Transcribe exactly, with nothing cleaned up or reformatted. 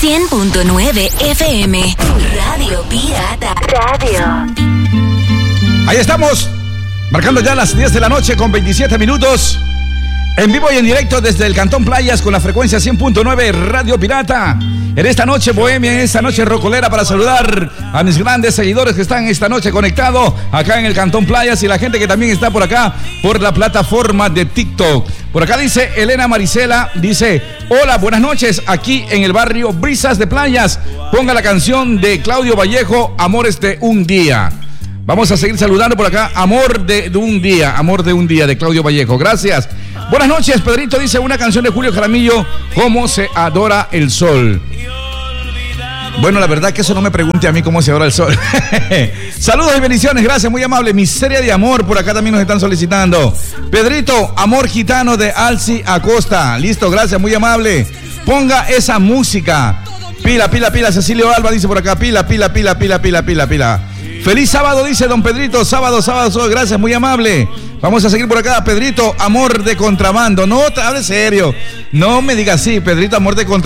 cien punto nueve F M. Radio Pirata. Radio. Ahí estamos, marcando ya las diez de la noche con veintisiete minutos. En vivo y en directo desde el Cantón Playas con la frecuencia cien punto nueve Radio Pirata. En esta noche bohemia, en esta noche rocolera, para saludar a mis grandes seguidores que están esta noche conectados acá en el Cantón Playas y la gente que también está por acá por la plataforma de TikTok. Por acá dice Elena Marisela, dice: hola, buenas noches, aquí en el barrio Brisas de Playas. Ponga la canción de Claudio Vallejo, Amores de un Día. Vamos a seguir saludando por acá. Amor de, de un día, Amor de un Día, de Claudio Vallejo. Gracias. Buenas noches, Pedrito. Dice una canción de Julio Jaramillo, Cómo se adora el sol. Bueno, la verdad que eso no me pregunte a mí cómo se adora el sol. Saludos y bendiciones, gracias, muy amable. Miseria de amor, por acá también nos están solicitando. Pedrito, Amor Gitano de Alci Acosta. Listo, gracias, muy amable. Ponga esa música. Pila, pila, pila. Cecilio Alba dice por acá, pila, pila, pila, pila, pila, pila, pila. Feliz sábado, dice don Pedrito. Sábado, sábado, sábado, gracias, muy amable. Vamos a seguir por acá, Pedrito, Amor de Contrabando. No, hable serio. No me diga así, Pedrito, Amor de Contrabando.